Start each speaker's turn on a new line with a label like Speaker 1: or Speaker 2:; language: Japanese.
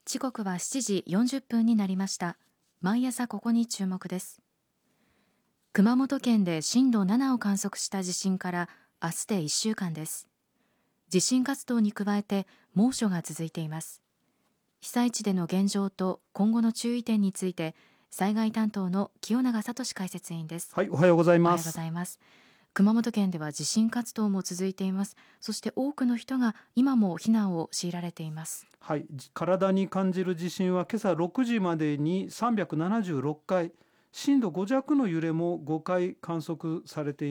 Speaker 1: 時刻は7時40分になりました。毎朝ここに注目です。熊本県で震度7を観測した地震から明日で1週間です。地震活動に加えて猛暑が続いています。被災地での現状と今後の注意点について、災害担当の清永聡解説委員です。
Speaker 2: はい、おはようござい
Speaker 1: おはようご
Speaker 2: ます。
Speaker 1: ざいます。熊本県では地震活動も続いています。そして多くの人が今も避難を強いられています。
Speaker 2: はい、体に感じる地震は今朝6時までに376回、震度5弱の揺れも5回観測されています。